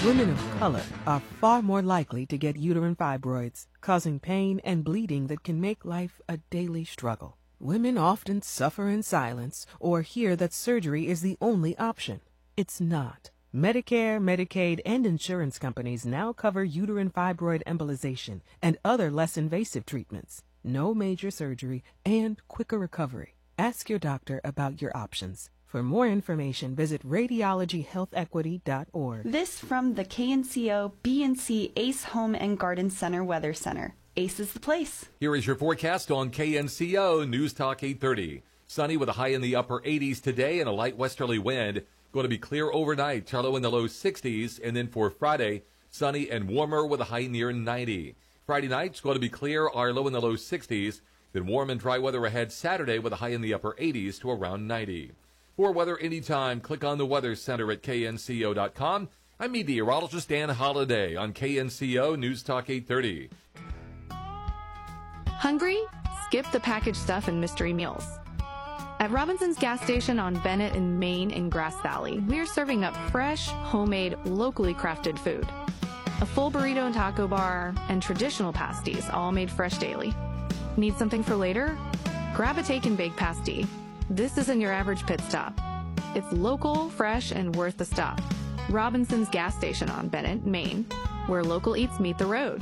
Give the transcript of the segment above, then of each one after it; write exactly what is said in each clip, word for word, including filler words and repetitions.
Women of color are far more likely to get uterine fibroids, causing pain and bleeding that can make life a daily struggle. Women often suffer in silence or hear that surgery is the only option. It's not. Medicare, Medicaid, and insurance companies now cover uterine fibroid embolization and other less invasive treatments. No major surgery and quicker recovery. Ask your doctor about your options. For more information, visit radiology health equity dot org. This from the K N C O B and C Ace Home and Garden Center Weather Center. Ace is the place. Here is your forecast on K N C O News Talk eight thirty. Sunny with a high in the upper eighties today and a light westerly wind. Going to be clear overnight, low in the low sixties. And then for Friday, sunny and warmer with a high near ninety. Friday night, it's going to be clear, our low in the low sixties. Then warm and dry weather ahead Saturday with a high in the upper eighties to around ninety. For weather anytime, click on the Weather Center at K N C O dot com. I'm meteorologist Dan Holliday on K N C O News Talk eight thirty. Hungry? Skip the packaged stuff and mystery meals. At Robinson's gas station on Bennett in Maine in Grass Valley, we are serving up fresh, homemade, locally crafted food. A full burrito and taco bar, and traditional pasties, all made fresh daily. Need something for later? Grab a take and bake pasty. This isn't your average pit stop. It's local, fresh, and worth the stop. Robinson's gas station on Bennett, Maine, where local eats meet the road.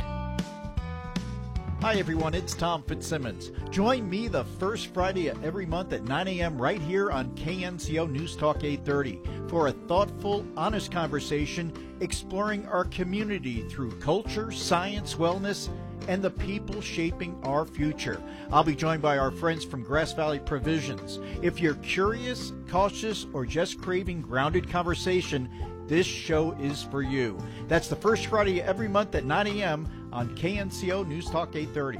Hi everyone, it's Tom Fitzsimmons. Join me the first Friday of every month at nine a.m. right here on K N C O News Talk eight thirty for a thoughtful, honest conversation exploring our community through culture, science, wellness, and the people shaping our future. I'll be joined by our friends from Grass Valley Provisions. If you're curious, cautious, or just craving grounded conversation, this show is for you. That's the first Friday of every month at nine a.m. on K N C O News Talk eight thirty.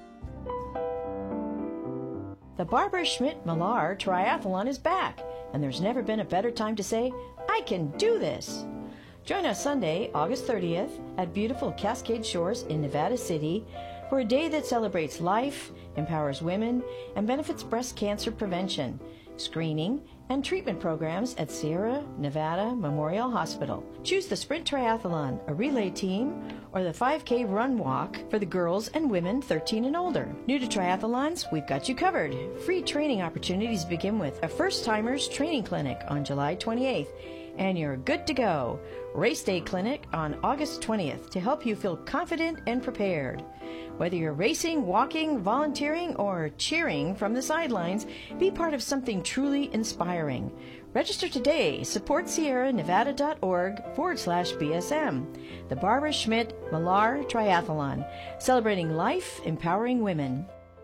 The Barbara Schmidt Millar Triathlon is back, and there's never been a better time to say, I can do this. Join us Sunday, August thirtieth, at beautiful Cascade Shores in Nevada City for a day that celebrates life, empowers women, and benefits breast cancer prevention, screening, and treatment programs at Sierra Nevada Memorial Hospital. Choose the Sprint Triathlon, a relay team, or the five K Run Walk for the girls and women thirteen and older. New to triathlons, we've got you covered. Free training opportunities begin with a first-timers training clinic on July twenty-eighth, and you're good to go. Race Day Clinic on August twentieth to help you feel confident and prepared. Whether you're racing, walking, volunteering, or cheering from the sidelines, be part of something truly inspiring. Register today. Support Sierra Nevada dot org forward slash B S M. The Barbara Schmidt Millar Triathlon, celebrating life, empowering women.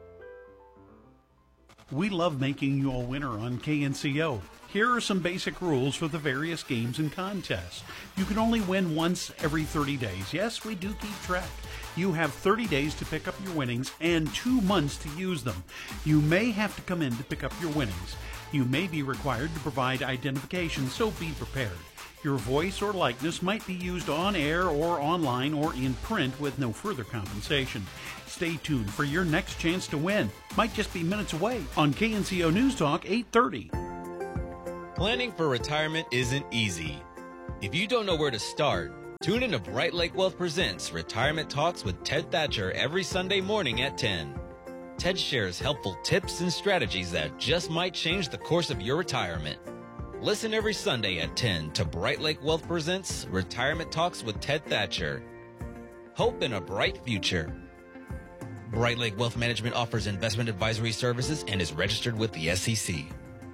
We love making you a winner on K N C O. Here are some basic rules for the various games and contests. You can only win once every thirty days. Yes, we do keep track. You have thirty days to pick up your winnings and two months to use them. You may have to come in to pick up your winnings. You may be required to provide identification, so be prepared. Your voice or likeness might be used on air or online or in print with no further compensation. Stay tuned for your next chance to win. Might just be minutes away on K N C O News Talk eight thirty. Planning for retirement isn't easy. If you don't know where to start, tune in to Bright Lake Wealth Presents Retirement Talks with Ted Thatcher every Sunday morning at ten. Ted shares helpful tips and strategies that just might change the course of your retirement. Listen every Sunday at ten to Bright Lake Wealth Presents Retirement Talks with Ted Thatcher. Hope in a bright future. Bright Lake Wealth Management offers investment advisory services and is registered with the S E C.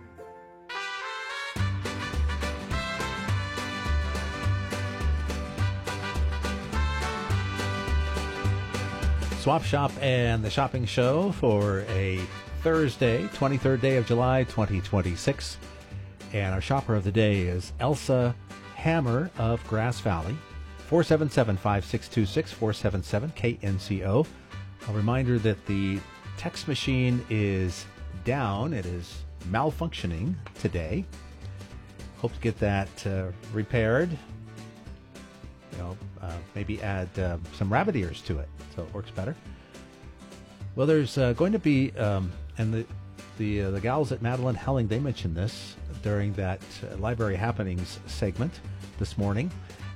Swap Shop and the Shopping Show for a Thursday, twenty-third day of July, twenty twenty-six. And our shopper of the day is Elsa Hammer of Grass Valley. four seven seven, five six two six, four seven seven, K N C O. A reminder that the text machine is down. It is malfunctioning today. Hope to get that uh, repaired. You know, uh, maybe add uh, some rabbit ears to it so it works better. Well, there's uh, going to be, um, and the the uh, the gals at Madeline Helling, they mentioned this during that uh, Library Happenings segment this morning.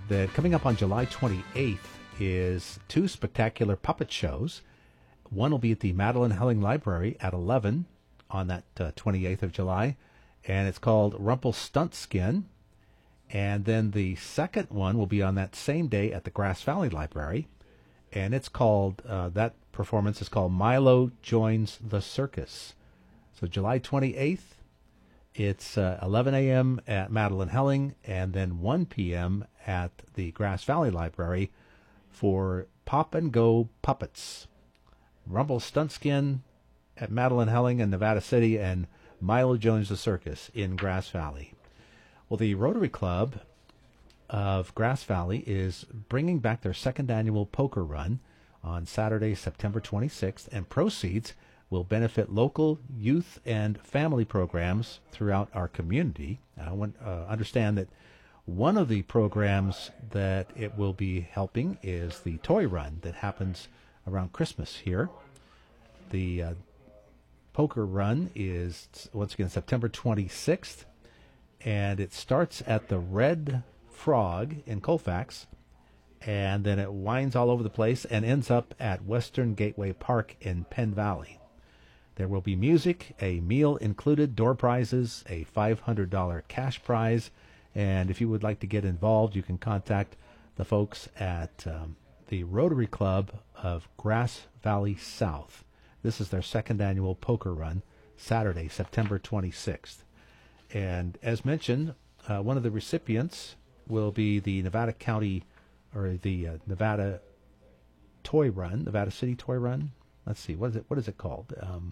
Then coming up on July twenty-eighth is two spectacular puppet shows. One will be at the Madeline Helling Library at eleven on that uh, twenty-eighth of July, and it's called Rumpelstiltskin. And then the second one will be on that same day at the Grass Valley Library, and it's called, uh, that performance is called Milo Joins the Circus. So July twenty-eighth, it's uh, eleven a.m. at Madeline Helling, and then one p.m. at the Grass Valley Library for Pop and Go Puppets. Rumpelstiltskin at Madeline Helling in Nevada City, and Milo Joins the Circus in Grass Valley. Well, the Rotary Club of Grass Valley is bringing back their second annual poker run on Saturday, September twenty-sixth, and proceeds will benefit local youth and family programs throughout our community. I want uh, understand that one of the programs that it will be helping is the toy run that happens around Christmas here. The uh, poker run is, once again, September twenty-sixth, and it starts at the Red Frog in Colfax, and then it winds all over the place and ends up at Western Gateway Park in Penn Valley. There will be music, a meal included, door prizes, a five hundred dollars cash prize, and if you would like to get involved, you can contact the folks at um, the Rotary Club of Grass Valley South. This is their second annual poker run, Saturday, September twenty-sixth. And as mentioned, uh, one of the recipients will be the Nevada County, or the uh, Nevada Toy Run, Nevada City Toy Run. Let's see, what is it? What is it called? Um,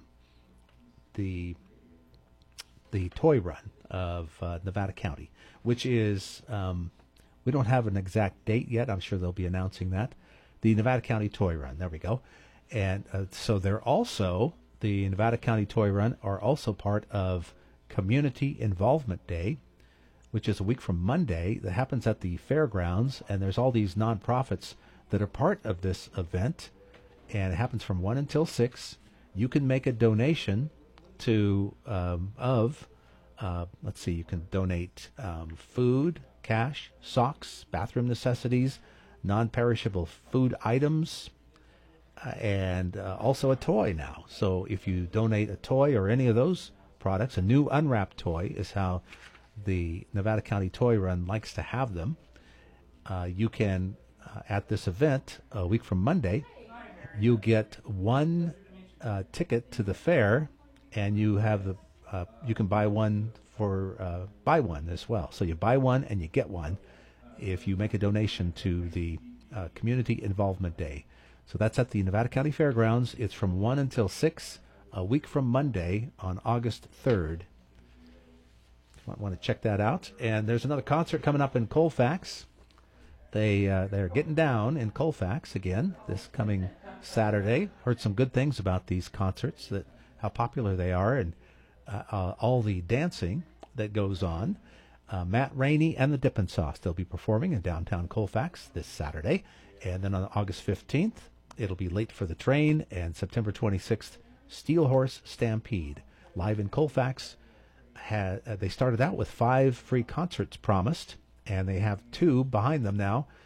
the the Toy Run of uh, Nevada County, which is, um, we don't have an exact date yet. I'm sure they'll be announcing that. The Nevada County Toy Run. There we go. And uh, so they're also, the Nevada County Toy Run are also part of Community Involvement Day, which is a week from Monday, that happens at the fairgrounds, and there's all these nonprofits that are part of this event, and it happens from one until six. You can make a donation to, um, of, uh, let's see, you can donate um, food, cash, socks, bathroom necessities, non-perishable food items, uh, and uh, also a toy now. So if you donate a toy or any of those products, a new unwrapped toy is how the Nevada County Toy Run likes to have them. Uh, you can, uh, at this event, a week from Monday, you get one uh, ticket to the fair, and you have the uh, you can buy one for uh, buy one as well. So you buy one and you get one if you make a donation to the uh, Community Involvement Day. So that's at the Nevada County Fairgrounds. It's from one until six, a week from Monday on August third. You might want to check that out. And there's another concert coming up in Colfax. They, uh, they're getting down in Colfax again this coming Saturday. Heard some good things about these concerts, that how popular they are, and uh, uh, all the dancing that goes on. Uh, Matt Rainey and the Dippin' Sauce, they'll be performing in downtown Colfax this Saturday. And then on August fifteenth, it'll be Late for the Train, and September twenty-sixth, Steel Horse Stampede, live in Colfax. Had, uh, they started out with five free concerts promised, and they have two behind them now.